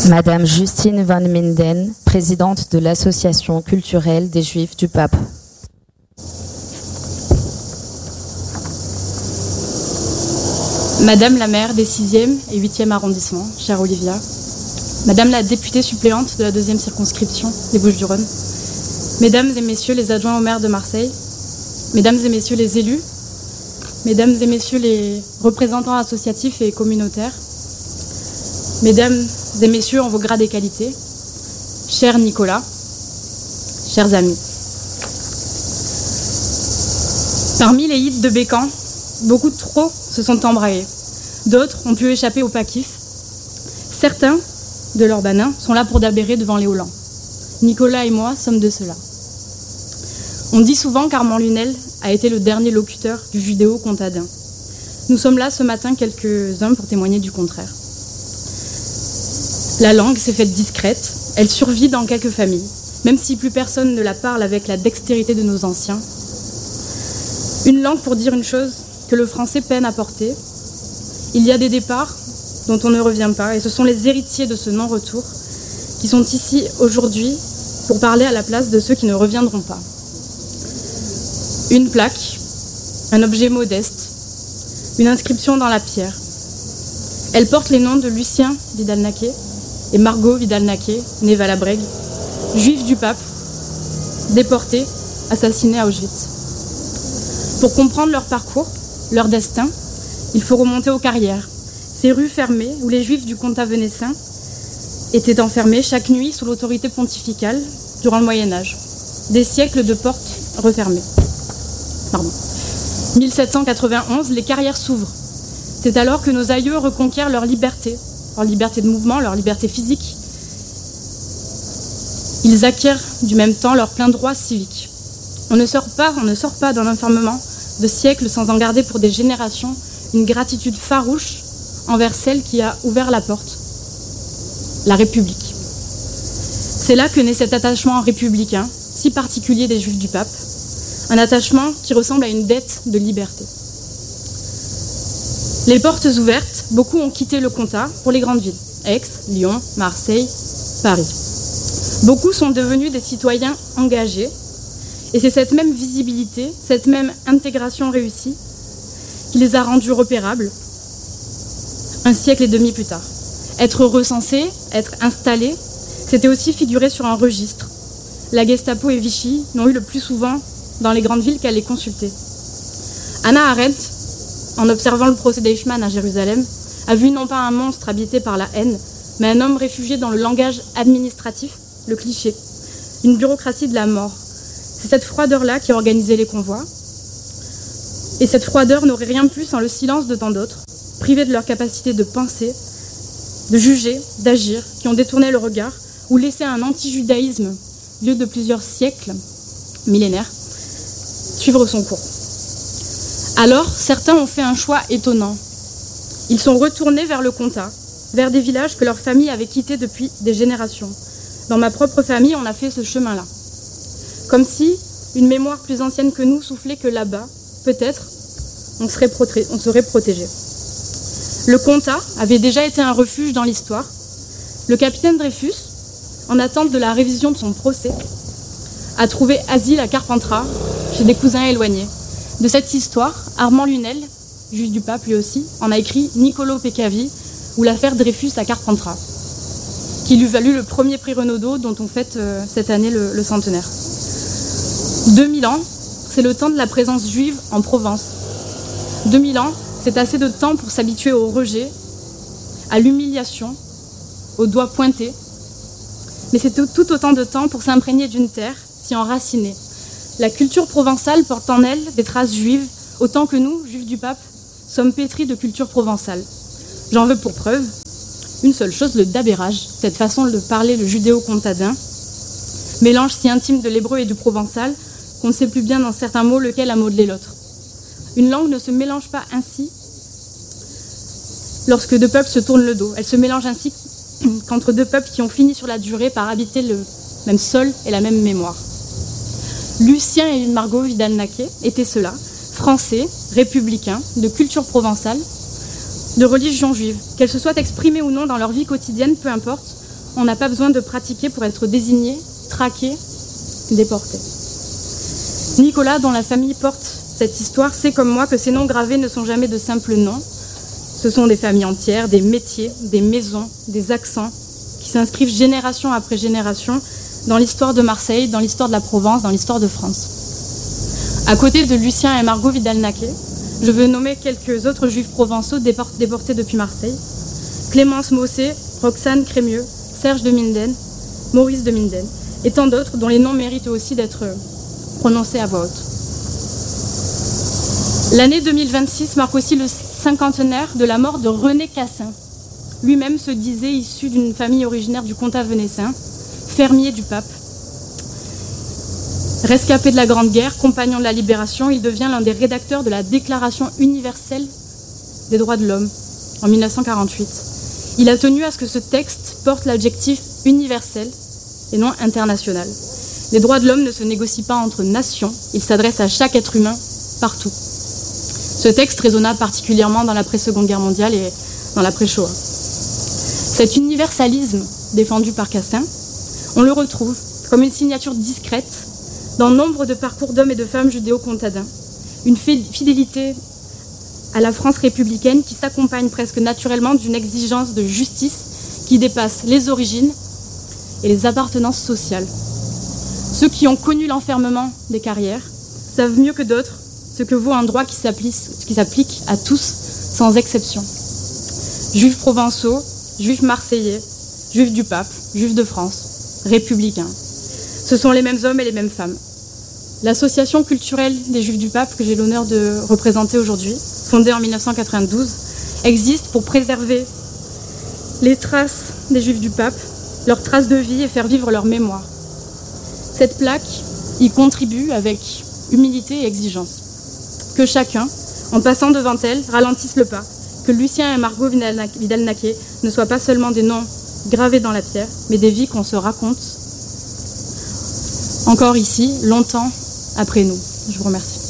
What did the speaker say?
Madame Justine van Minden, présidente de l'Association culturelle des Juifs du Pape. Madame la maire des 6e et 8e arrondissements, chère Olivia. Madame la députée suppléante de la 2e circonscription des Bouches-du-Rhône. Mesdames et messieurs les adjoints au maire de Marseille. Mesdames et messieurs les élus. Mesdames et messieurs les représentants associatifs et communautaires. Mesdames et messieurs en vos grades et qualités. Cher Nicolas. Chers amis. Parmi les hits de Bécan, beaucoup trop se sont embrayés. D'autres ont pu échapper au paquif. Certains de leurs banins sont là pour dabérer devant les Hollants. Nicolas et moi sommes de ceux-là. On dit souvent qu'Armand Lunel a été le dernier locuteur du judéo-comtadin. Nous sommes là ce matin quelques-uns pour témoigner du contraire. La langue s'est faite discrète, elle survit dans quelques familles, même si plus personne ne la parle avec la dextérité de nos anciens. Une langue pour dire une chose que le français peine à porter. Il y a des départs dont on ne revient pas, et ce sont les héritiers de ce non-retour qui sont ici aujourd'hui pour parler à la place de ceux qui ne reviendront pas. Une plaque, un objet modeste, une inscription dans la pierre. Elle porte les noms de Lucien Vidal-Naquet et Margot Vidal-Naquet, née Valabrègue, juifs du Pape, déportés, assassinés à Auschwitz. Pour comprendre leur parcours, leur destin, il faut remonter aux carrières, ces rues fermées où les juifs du comtat venessin étaient enfermés chaque nuit sous l'autorité pontificale durant le Moyen-Âge. Des siècles de portes refermées. 1791, les carrières s'ouvrent. C'est alors que nos aïeux reconquièrent leur liberté de mouvement, leur liberté physique. Ils acquièrent du même temps leur plein droit civique. On ne sort pas d'un enfermement de siècles sans en garder pour des générations une gratitude farouche envers celle qui a ouvert la porte, la République. C'est là que naît cet attachement républicain, si particulier des Juifs du Pape, un attachement qui ressemble à une dette de liberté. Les portes ouvertes, beaucoup ont quitté le comtat pour les grandes villes, Aix, Lyon, Marseille, Paris. Beaucoup sont devenus des citoyens engagés, et c'est cette même visibilité, cette même intégration réussie qui les a rendus repérables un siècle et demi plus tard. Être recensé, être installé, c'était aussi figurer sur un registre. La Gestapo et Vichy n'ont eu le plus souvent dans les grandes villes qu'à les consulter. Hannah Arendt, en observant le procès d'Eichmann à Jérusalem, a vu non pas un monstre habité par la haine, mais un homme réfugié dans le langage administratif, le cliché, une bureaucratie de la mort. C'est cette froideur-là qui a organisé les convois. Et cette froideur n'aurait rien plus sans le silence de tant d'autres, privés de leur capacité de penser, de juger, d'agir, qui ont détourné le regard ou laissé un anti-judaïsme, vieux de plusieurs siècles, millénaires, suivre son cours. Alors, certains ont fait un choix étonnant. Ils sont retournés vers le comtat, vers des villages que leur famille avait quittés depuis des générations. Dans ma propre famille, on a fait ce chemin-là. Comme si une mémoire plus ancienne que nous soufflait que là-bas, peut-être, on serait protégé. Le comtat avait déjà été un refuge dans l'histoire. Le capitaine Dreyfus, en attente de la révision de son procès, a trouvé asile à Carpentras, chez des cousins éloignés. De cette histoire, Armand Lunel, juif du Pape lui aussi, en a écrit Niccolò Peccavi ou l'affaire Dreyfus à Carpentras, qui lui valut le premier prix Renaudot dont on fête cette année le centenaire. 2000 ans, c'est le temps de la présence juive en Provence. 2000 ans, c'est assez de temps pour s'habituer au rejet, à l'humiliation, aux doigts pointés. Mais c'est tout autant de temps pour s'imprégner d'une terre, s'y enraciner. La culture provençale porte en elle des traces juives, autant que nous, juifs du Pape, sommes pétris de culture provençale. J'en veux pour preuve une seule chose, le dabérage, cette façon de parler le judéo-comtadin, mélange si intime de l'hébreu et du provençal qu'on ne sait plus bien dans certains mots lequel a modelé l'autre. Une langue ne se mélange pas ainsi lorsque deux peuples se tournent le dos. Elle se mélange ainsi qu'entre deux peuples qui ont fini sur la durée par habiter le même sol et la même mémoire. Lucien et Margot Vidal-Naquet étaient ceux-là, français, républicains, de culture provençale, de religion juive. Qu'elle se soit exprimée ou non dans leur vie quotidienne, peu importe, on n'a pas besoin de pratiquer pour être désigné, traqué, déporté. Nicolas, dont la famille porte cette histoire, sait comme moi que ces noms gravés ne sont jamais de simples noms. Ce sont des familles entières, des métiers, des maisons, des accents qui s'inscrivent génération après génération dans l'histoire de Marseille, dans l'histoire de la Provence, dans l'histoire de France. À côté de Lucien et Margot Vidal-Naquet, je veux nommer quelques autres juifs provençaux déportés depuis Marseille. Clémence Mossé, Roxane Crémieux, Serge de Minden, Maurice de Minden, et tant d'autres dont les noms méritent aussi d'être prononcés à voix haute. L'année 2026 marque aussi le cinquantenaire de la mort de René Cassin. Lui-même se disait issu d'une famille originaire du comtat venessin, fermier du pape. Rescapé de la Grande Guerre, compagnon de la Libération, il devient l'un des rédacteurs de la Déclaration universelle des droits de l'homme en 1948. Il a tenu à ce que ce texte porte l'adjectif universel et non international. Les droits de l'homme ne se négocient pas entre nations, ils s'adressent à chaque être humain partout. Ce texte résonna particulièrement dans l'après-Seconde Guerre mondiale et dans l'après-Shoah. Cet universalisme défendu par Cassin, on le retrouve comme une signature discrète dans nombre de parcours d'hommes et de femmes judéo-comtadins. Une fidélité à la France républicaine qui s'accompagne presque naturellement d'une exigence de justice qui dépasse les origines et les appartenances sociales. Ceux qui ont connu l'enfermement des carrières savent mieux que d'autres ce que vaut un droit qui s'applique à tous sans exception. Juifs provençaux, juifs marseillais, juifs du pape, juifs de France, républicains. Ce sont les mêmes hommes et les mêmes femmes. L'association culturelle des Juifs du Pape, que j'ai l'honneur de représenter aujourd'hui, fondée en 1992, existe pour préserver les traces des Juifs du Pape, leurs traces de vie et faire vivre leur mémoire. Cette plaque y contribue avec humilité et exigence. Que chacun, en passant devant elle, ralentisse le pas, que Lucien et Margot Vidal-Naquet ne soient pas seulement des noms gravés dans la pierre, mais des vies qu'on se raconte encore ici, longtemps après nous. Je vous remercie.